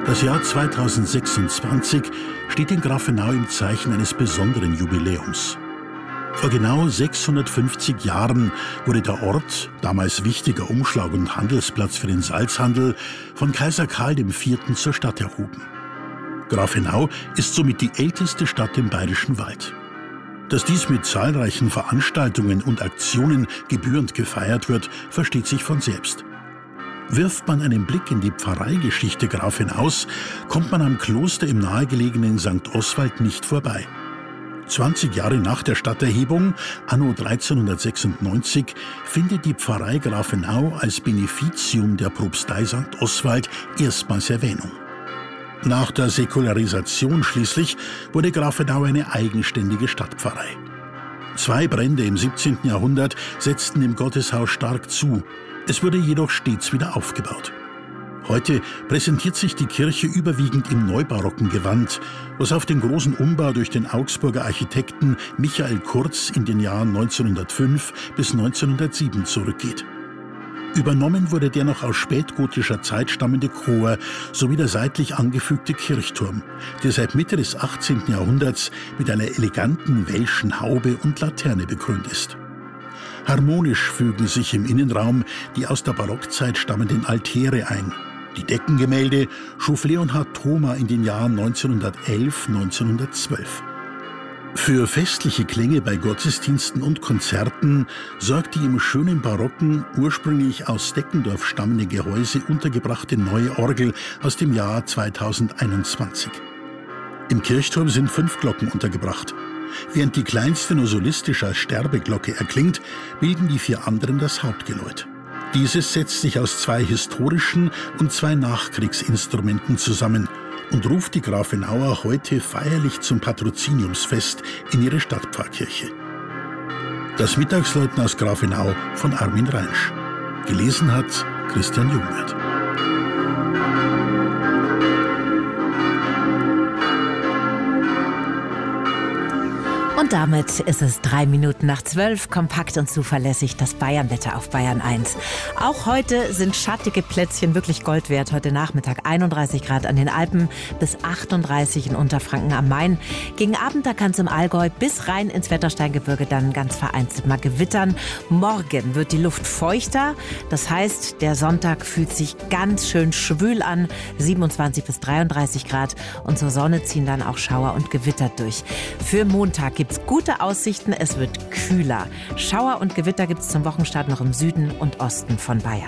Das Jahr 2026 steht in Grafenau im Zeichen eines besonderen Jubiläums. Vor genau 650 Jahren wurde der Ort, damals wichtiger Umschlag- und Handelsplatz für den Salzhandel, von Kaiser Karl IV. Zur Stadt erhoben. Grafenau ist somit die älteste Stadt im Bayerischen Wald. Dass dies mit zahlreichen Veranstaltungen und Aktionen gebührend gefeiert wird, versteht sich von selbst. Wirft man einen Blick in die Pfarreigeschichte Grafenaus, kommt man am Kloster im nahegelegenen St. Oswald nicht vorbei. 20 Jahre nach der Stadterhebung, anno 1396, findet die Pfarrei Grafenau als Beneficium der Propstei St. Oswald erstmals Erwähnung. Nach der Säkularisation schließlich wurde Grafenau eine eigenständige Stadtpfarrei. 2 Brände im 17. Jahrhundert setzten dem Gotteshaus stark zu. Es wurde jedoch stets wieder aufgebaut. Heute präsentiert sich die Kirche überwiegend im neubarocken Gewand, was auf den großen Umbau durch den Augsburger Architekten Michael Kurz in den Jahren 1905 bis 1907 zurückgeht. Übernommen wurde der noch aus spätgotischer Zeit stammende Chor sowie der seitlich angefügte Kirchturm, der seit Mitte des 18. Jahrhunderts mit einer eleganten welschen Haube und Laterne bekrönt ist. Harmonisch fügen sich im Innenraum die aus der Barockzeit stammenden Altäre ein. Die Deckengemälde schuf Leonhard Thoma in den Jahren 1911-1912. Für festliche Klänge bei Gottesdiensten und Konzerten sorgt die im schönen barocken, ursprünglich aus Deckendorf stammende Gehäuse untergebrachte neue Orgel aus dem Jahr 2021. Im Kirchturm sind 5 Glocken untergebracht. Während die kleinste nur solistisch als Sterbeglocke erklingt, bilden die 4 anderen das Hauptgeläut. Dieses setzt sich aus 2 historischen und 2 Nachkriegsinstrumenten zusammen und ruft die Grafenauer heute feierlich zum Patroziniumsfest in ihre Stadtpfarrkirche. Das Mittagsläuten aus Grafenau von Armin Reinsch. Gelesen hat Christian Jungwirth. Und damit ist es 3 Minuten nach 12, kompakt und zuverlässig das Bayernwetter auf Bayern 1. Auch heute sind schattige Plätzchen wirklich Gold wert. Heute Nachmittag 31 Grad an den Alpen bis 38 in Unterfranken am Main. Gegen Abend, da kann es im Allgäu bis rein ins Wettersteingebirge dann ganz vereinzelt mal gewittern. Morgen wird die Luft feuchter. Das heißt, der Sonntag fühlt sich ganz schön schwül an. 27 bis 33 Grad. Und zur Sonne ziehen dann auch Schauer und Gewitter durch. Für Montag gibt es gute Aussichten, es wird kühler. Schauer und Gewitter gibt es zum Wochenstart noch im Süden und Osten von Bayern.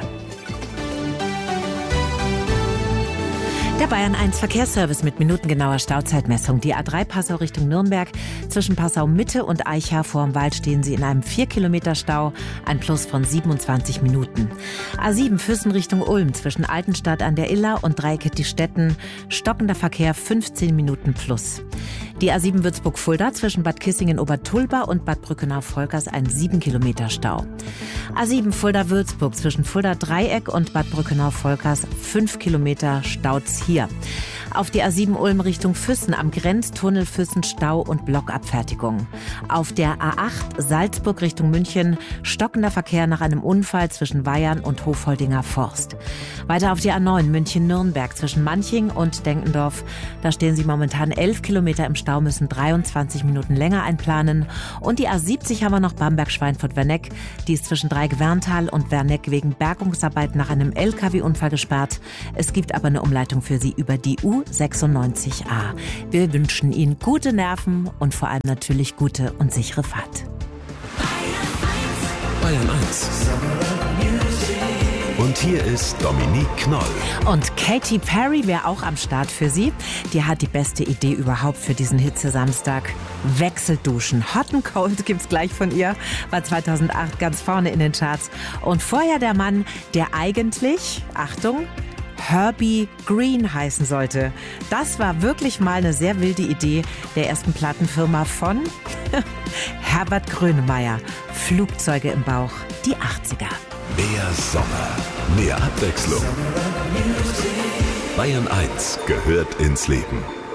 Der Bayern 1 Verkehrsservice mit minutengenauer Stauzeitmessung. Die A3 Passau Richtung Nürnberg. Zwischen Passau Mitte und Eicha vorm Wald stehen Sie in einem 4 Kilometer Stau. Ein Plus von 27 Minuten. A7 Füssen Richtung Ulm. Zwischen Altenstadt an der Iller und Dreieckettistetten. Stockender Verkehr 15 Minuten plus. Die A7 Würzburg-Fulda zwischen Bad Kissingen-Obertulba und Bad Brückenau-Volkers ein 7 Kilometer Stau. A7 Fulda-Würzburg zwischen Fulda-Dreieck und Bad Brückenau-Volkers 5 Kilometer staut's hier. Auf die A7 Ulm Richtung Füssen am Grenztunnel Füssen Stau und Blockabfertigung. Auf der A8 Salzburg Richtung München stockender Verkehr nach einem Unfall zwischen Weyern und Hofholdinger Forst. Weiter auf die A9 München-Nürnberg zwischen Manching und Denkendorf. Da stehen Sie momentan 11 Kilometer im Stau, müssen 23 Minuten länger einplanen. Und die A70 haben wir noch Bamberg-Schweinfurt-Werneck. Die ist zwischen Dreieck-Werntal und Werneck wegen Bergungsarbeit nach einem LKW-Unfall gesperrt. Es gibt aber eine Umleitung für Sie über die U96A. Wir wünschen Ihnen gute Nerven und vor allem natürlich gute und sichere Fahrt. Bayern 1. Und hier ist Dominique Knoll. Und Katy Perry wäre auch am Start für Sie. Die hat die beste Idee überhaupt für diesen Hitze-Samstag. Wechselduschen. Hot and Cold gibt's gleich von ihr. War 2008 ganz vorne in den Charts. Und vorher der Mann, der eigentlich, Achtung, Herbie Green heißen sollte. Das war wirklich mal eine sehr wilde Idee der ersten Plattenfirma von Herbert Grönemeyer. Flugzeuge im Bauch, die 80er. Mehr Sommer, mehr Abwechslung. Bayern 1 gehört ins Leben.